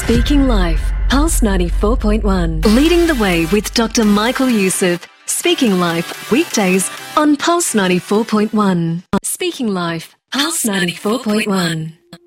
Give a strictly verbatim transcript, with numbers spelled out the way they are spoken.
Speaking Life, Pulse ninety-four point one. Leading the way with Doctor Michael Youssef. Speaking Life, weekdays on Pulse ninety-four point one. Speaking Life, Pulse ninety-four point one.